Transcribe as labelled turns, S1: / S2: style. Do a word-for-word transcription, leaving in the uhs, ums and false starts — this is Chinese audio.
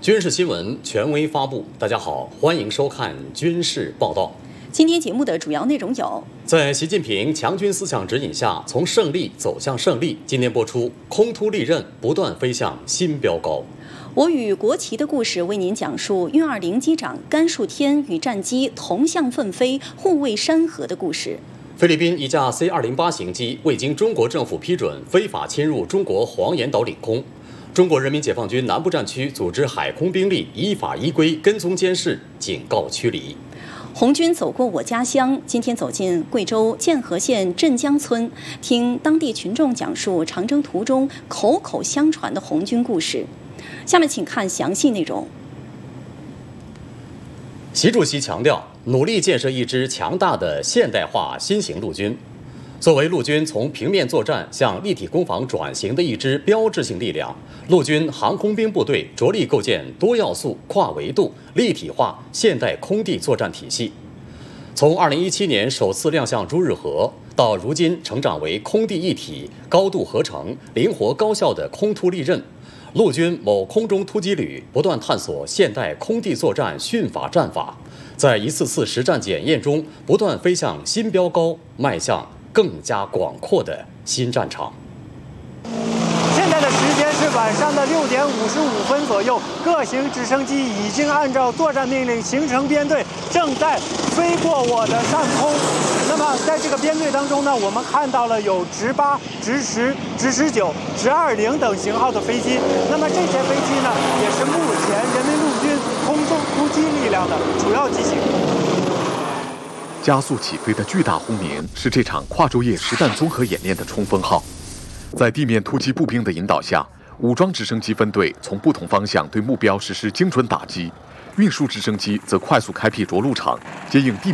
S1: 军事新闻权威发布。大家好，欢迎收看军事报道。
S2: 今天节目的主要内容有：
S1: 在习近平强军思想指引下，从胜利走向胜利。今天播出，空突利刃不断飞向新标高。
S2: 我与国旗的故事为您讲述运二零机长甘树天与战机同向奋飞、护卫山河的故事。
S1: 菲律宾一架 C 二零八型机未经中国政府批准，非法侵入中国黄岩岛领空。中国人民解放军南部战区组织海空兵力依法依规跟踪监视，警告驱离。
S2: 红军走过我家乡，今天走进贵州建和县镇江村，听当地群众讲述长征途中口口相传的红军故事。下面请看详细内容。
S1: 习主席强调，努力建设一支强大的现代化新型陆军。作为陆军从平面作战向立体攻防转型的一支标志性力量，陆军航空兵部队着力构建多要素、跨维度、立体化现代空地作战体系。从二零一七年首次亮相朱日和，到如今成长为空地一体、高度合成、灵活高效的空突利刃，陆军某空中突击旅不断探索现代空地作战训法战法，在一次次实战检验中不断飞向新标高，迈向更加广阔的新战场。
S3: 现在的时间是晚上的六点五十五分左右，各型直升机已经按照作战命令形成编队，正在飞过我的上空。那么在这个编队当中呢，我们看到了有直八、直十、直十九、直二零等型号的飞机。那么这些飞机呢，也是目前人民陆军空中突击力量的主要机型。
S4: 加速起飞的巨大轰鸣是这场跨昼夜实弹综合演练的冲锋号。在地面突击步兵的引导下，武装直升机分队从不同方向对目标实施精准打击，运输直升机则快速开辟着陆场，接应地面